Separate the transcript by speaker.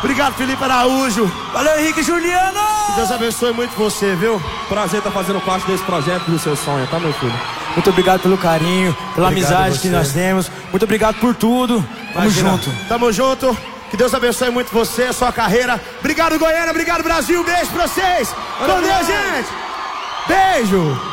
Speaker 1: Obrigado, Felipe Araújo.
Speaker 2: Valeu, Henrique Juliano.
Speaker 1: Que Deus abençoe muito você, viu?
Speaker 3: Prazer estar fazendo parte desse projeto do seu sonho, tá, meu filho?
Speaker 2: Muito obrigado pelo carinho, pela amizade que nós temos. Muito obrigado por tudo. Tamo junto.
Speaker 1: Tamo junto. Que Deus abençoe muito você, a sua carreira. Obrigado, Goiânia. Obrigado, Brasil. Beijo pra vocês. Com Deus, gente. Beijo.